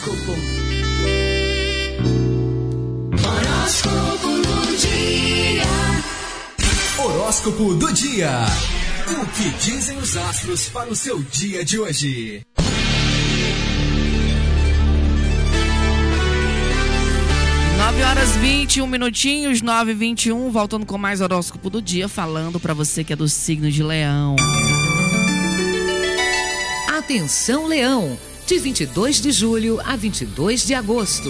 Horóscopo. Horóscopo do dia. Horóscopo do dia. O que dizem os astros para o seu dia de hoje? Horas 21 minutinhos, 9h21, voltando com mais horóscopo do dia, falando para você que é do signo de Leão. Atenção, Leão, de 22 de julho a 22 de agosto.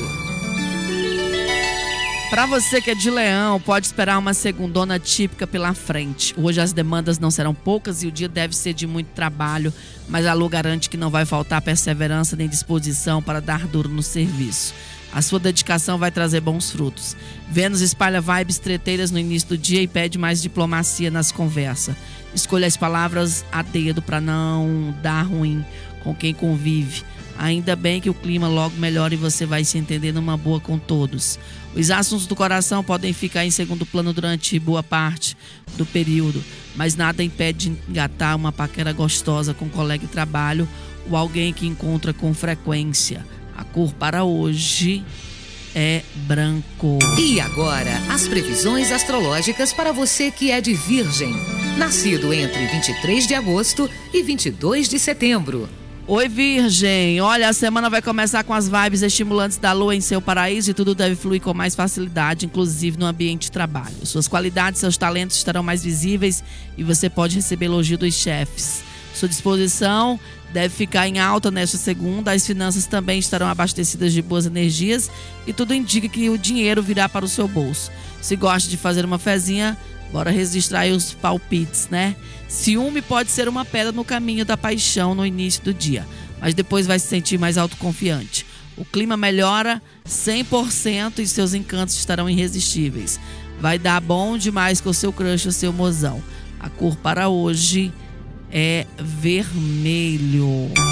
Para você que é de Leão, pode esperar uma segundona típica pela frente. Hoje as demandas não serão poucas e o dia deve ser de muito trabalho, mas a Lua garante que não vai faltar perseverança nem disposição para dar duro no serviço. A sua dedicação vai trazer bons frutos. Vênus espalha vibes treteiras no início do dia e pede mais diplomacia nas conversas. Escolha as palavras a dedo para não dar ruim com quem convive. Ainda bem que o clima logo melhora e você vai se entender numa boa com todos. Os assuntos do coração podem ficar em segundo plano durante boa parte do período, mas nada impede de engatar uma paquera gostosa com um colega de trabalho ou alguém que encontra com frequência. A cor para hoje é branco. E agora, as previsões astrológicas para você que é de Virgem, nascido entre 23 de agosto e 22 de setembro. Oi, Virgem. Olha, a semana vai começar com as vibes estimulantes da Lua em seu paraíso e tudo deve fluir com mais facilidade, inclusive no ambiente de trabalho. Suas qualidades, seus talentos estarão mais visíveis e você pode receber elogio dos chefes. Sua disposição deve ficar em alta nesta segunda. As finanças também estarão abastecidas de boas energias e tudo indica que o dinheiro virá para o seu bolso. Se gosta de fazer uma fezinha, bora registrar aí os palpites, né? Ciúme pode ser uma pedra no caminho da paixão no início do dia, mas depois vai se sentir mais autoconfiante. O clima melhora 100% e seus encantos estarão irresistíveis. Vai dar bom demais com o seu crush, o seu mozão. A cor para hoje é vermelho.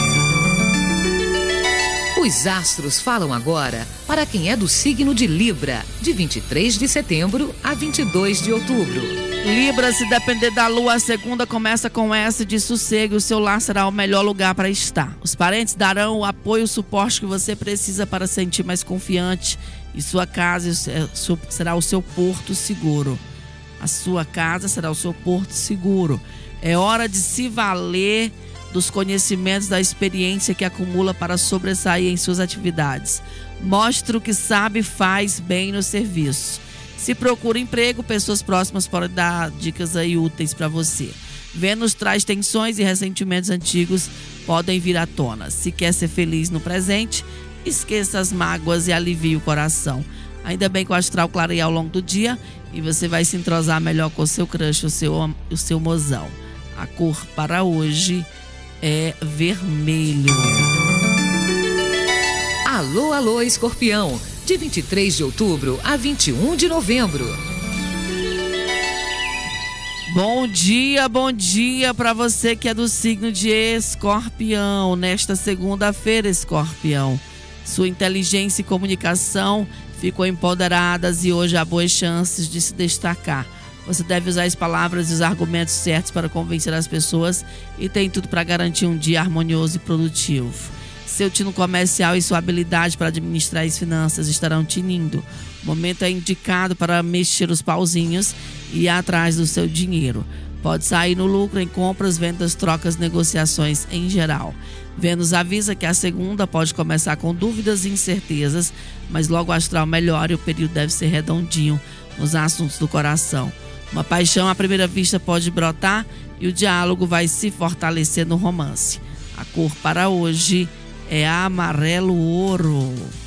Os astros falam agora para quem é do signo de Libra, de 23 de setembro a 22 de outubro. Libra, se depender da Lua, a segunda começa com S de sossego e o seu lar será o melhor lugar para estar. Os parentes darão o apoio e o suporte que você precisa para se sentir mais confiante e sua casa será o seu porto seguro. A sua casa será o seu porto seguro. É hora de se valer dos conhecimentos, da experiência que acumula para sobressair em suas atividades. Mostre o que sabe e faz bem no serviço. Se procura emprego, pessoas próximas podem dar dicas aí úteis para você. Vênus traz tensões e ressentimentos antigos podem vir à tona. Se quer ser feliz no presente, esqueça as mágoas e alivie o coração. Ainda bem que o astral clareia ao longo do dia e você vai se entrosar melhor com o seu crush, o seu mozão. A cor para hoje é vermelho. Alô, alô, Escorpião, de 23 de outubro a 21 de novembro. Bom dia para você que é do signo de Escorpião. Nesta segunda-feira, Escorpião, sua inteligência e comunicação ficam empoderadas e hoje há boas chances de se destacar. Você deve usar as palavras e os argumentos certos para convencer as pessoas e tem tudo para garantir um dia harmonioso e produtivo. Seu tino comercial e sua habilidade para administrar as finanças estarão tinindo. O momento é indicado para mexer os pauzinhos e ir atrás do seu dinheiro. Pode sair no lucro em compras, vendas, trocas, negociações em geral. Vênus avisa que a segunda pode começar com dúvidas e incertezas, mas logo o astral melhora e o período deve ser redondinho nos assuntos do coração. Uma paixão à primeira vista pode brotar e o diálogo vai se fortalecer no romance. A cor para hoje é amarelo ouro.